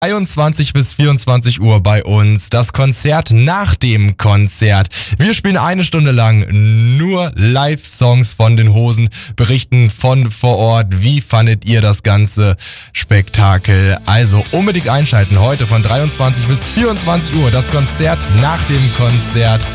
23 bis 24 Uhr bei uns. Das Konzert nach dem Konzert. Wir spielen eine Stunde lang nur Live-Songs von den Hosen, berichten von vor Ort. Wie fandet ihr das ganze Spektakel? Also unbedingt einschalten. Heute von 23 bis 24 Uhr. Das Konzert nach dem Konzert.